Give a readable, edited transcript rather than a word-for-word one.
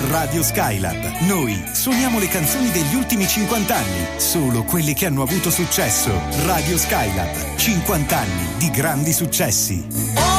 Radio Skylab. Noi suoniamo le canzoni degli ultimi 50 anni, solo quelle che hanno avuto successo. Radio Skylab, 50 anni di grandi successi.